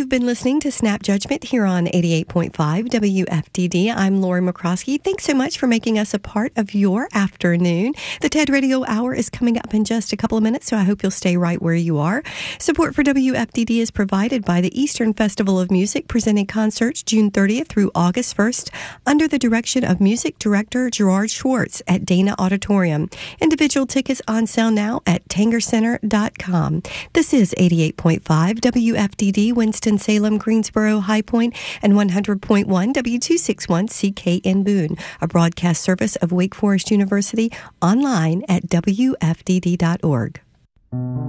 You've been listening to Snap Judgment here on 88.5 WFDD. I'm Lori McCroskey. Thanks so much for making us a part of your afternoon. The TED Radio Hour is coming up in just a couple of minutes, so I hope you'll stay right where you are. Support for WFDD is provided by the Eastern Festival of Music, presenting concerts June 30th through August 1st under the direction of music director Gerard Schwartz at Dana Auditorium. Individual tickets on sale now at tangercenter.com. This is 88.5 WFDD, Winston-Salem, Greensboro, High Point, and 100.1 W261 CKN Boone, a broadcast service of Wake Forest University, online at WFDD.org.